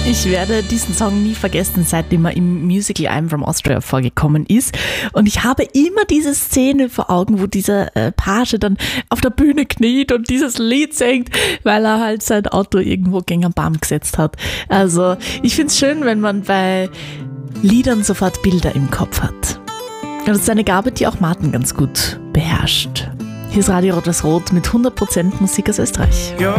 Ich werde diesen Song nie vergessen, seitdem er im Musical I'm from Austria vorgekommen ist. Und ich habe immer diese Szene vor Augen, wo dieser Page dann auf der Bühne kniet und dieses Lied singt, weil er halt sein Auto irgendwo gegen einen Baum gesetzt hat. Also ich finde es schön, wenn man bei Liedern sofort Bilder im Kopf hat. Und das ist eine Gabe, die auch Martin ganz gut beherrscht. Hier ist Radio Rot-Weiß-Rot mit 100% Musik aus Österreich. You're